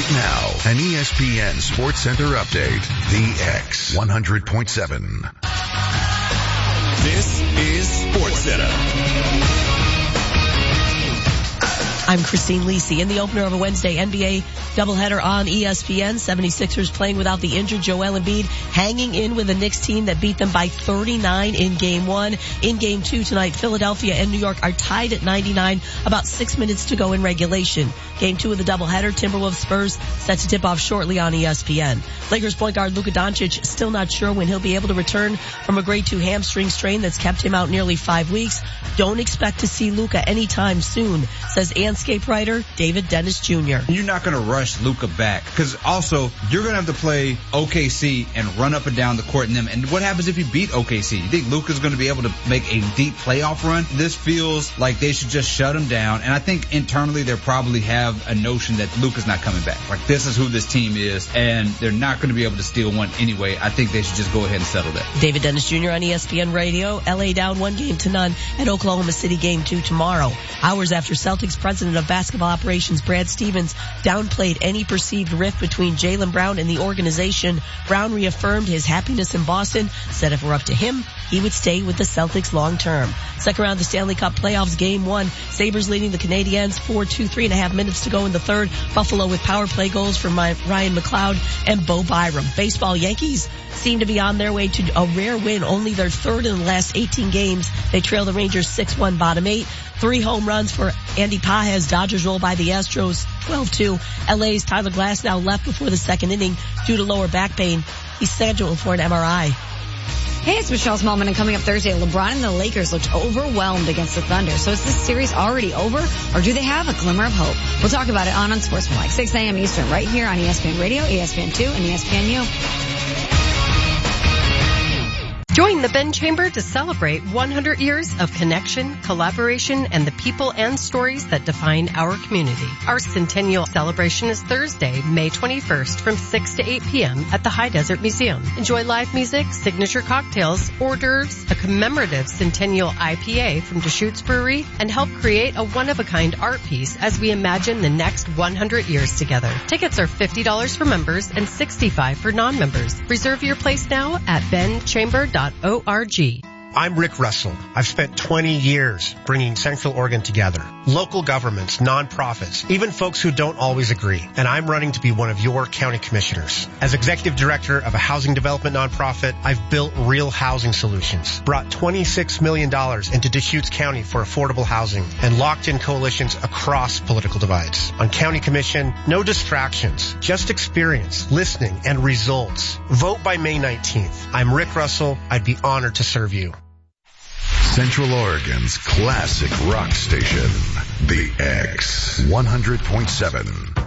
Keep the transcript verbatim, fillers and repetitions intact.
Now, an E S P N Sports Center update. The X one hundred point seven. This is Sports Center. I'm Christine Lisi. In the opener of a Wednesday N B A doubleheader on E S P N, seventy-sixers playing without the injured Joel Embiid, hanging in with a Knicks team that beat them by thirty-nine in game one. In game two tonight, Philadelphia and New York are tied at ninety-nine, about six minutes to go in regulation. Game two of the doubleheader, Timberwolves Spurs, set to tip off shortly on E S P N. Lakers point guard Luka Doncic still not sure when he'll be able to return from a grade two hamstring strain that's kept him out nearly five weeks. Don't expect to see Luka anytime soon, says Anscape writer David Dennis Junior You're not going to rush Luka back, because also you're going to have to play O K C and run up and down the court in them. And what happens if you beat O K C? You think Luka's going to be able to make a deep playoff run? This feels like they should just shut him down. And I think internally they probably have a notion that Luka's not coming back. Like, this is who this team is, and they're not going to be able to steal one anyway. I think they should just go ahead and settle that. David Dennis Junior on E S P N Radio. L A down one game to none at Oklahoma City game two tomorrow. Hours after Celtics president of basketball operations Brad Stevens downplayed any perceived rift between Jaylen Brown and the organization, Brown reaffirmed his happiness in Boston, said if it were up to him, he would stay with the Celtics long term. Second round of the Stanley Cup playoffs, game one. Sabres leading the Canadiens four two, three and a half minutes to go in the third. Buffalo with power play goals from Ryan McLeod and Bo Byram. Baseball, Yankees seem to be on their way to a rare win, only their third in the last eighteen games. They trail the Rangers six one, bottom eight. Three home runs for Andy Pages. Dodgers roll by the Astros twelve two. L A's Tyler Glasnow left before the second inning due to lower back pain. He's scheduled for an M R I. Hey, it's Michelle Smallman, and coming up Thursday, LeBron and the Lakers looked overwhelmed against the Thunder. So is this series already over, or do they have a glimmer of hope? We'll talk about it on Unsportsmanlike, six a.m. Eastern, right here on E S P N Radio, E S P N two, and E S P N U. Join the Ben Chamber to celebrate one hundred years of connection, collaboration, and the people and stories that define our community. Our centennial celebration is Thursday, May twenty-first from six to eight p.m. at the High Desert Museum. Enjoy live music, signature cocktails, hors d'oeuvres, a commemorative centennial I P A from Deschutes Brewery, and help create a one-of-a-kind art piece as we imagine the next one hundred years together. Tickets are fifty dollars for members and sixty-five dollars for non-members. Reserve your place now at ben chamber dot org. I'm Rick Russell. I've spent twenty years bringing Central Oregon together. Local governments, nonprofits, even folks who don't always agree. And I'm running to be one of your county commissioners. As executive director of a housing development nonprofit, I've built real housing solutions, brought twenty-six million dollars into Deschutes County for affordable housing, and locked in coalitions across political divides. On county commission, no distractions, just experience, listening, and results. Vote by May nineteenth. I'm Rick Russell. I'd be honored to serve you. Central Oregon's classic rock station, The X one hundred point seven.